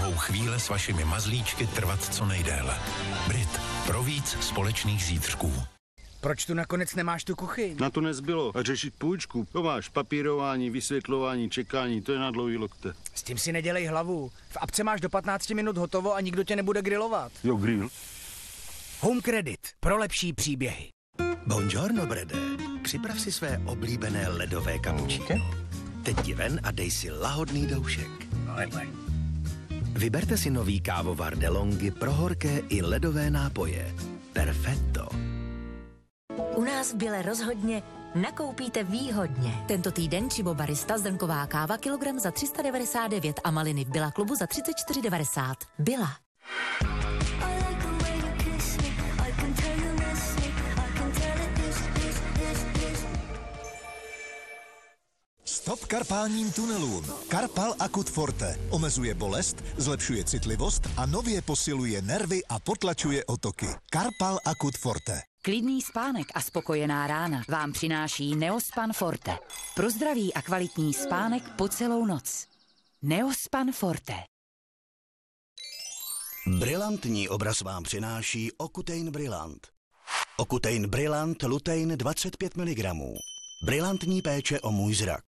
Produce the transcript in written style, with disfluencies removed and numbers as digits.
mohou chvíle s vašimi mazlíčky trvat co nejdéle. Brit. Pro víc společných zítřků. Proč tu nakonec nemáš tu kuchyň? Na to nezbylo. A řešit půjčku. To máš papírování, vysvětlování, čekání, to je na dlouhý lokte. S tím si nedělej hlavu. V apce máš do 15 minut hotovo a nikdo tě nebude grilovat. Jo, grill. Home Credit. Pro lepší příběhy. Buongiorno, Brede. Připrav si své oblíbené ledové cappuccino. Teď ti ven a dej si lahodný doušek. Vyberte si nový kávovar DeLonghi pro horké i ledové nápoje. Perfetto. U nás v Bile rozhodně nakoupíte výhodně. Tento týden Chibo Barista zrnková káva kilogram za 399 a maliny v Billa klubu za 34,90. Billa. Stop karpálním tunelům. Karpal Akut Forte omezuje bolest, zlepšuje citlivost a nově posiluje nervy a potlačuje otoky. Karpal Akut Forte. Klidný spánek a spokojená rána vám přináší Neospan Forte. Pro zdravý a kvalitní spánek po celou noc. Neospan Forte. Brilantní obraz vám přináší Okutein Brillant. Okutein Brillant Lutein 25 mg. Brilantní péče o můj zrak.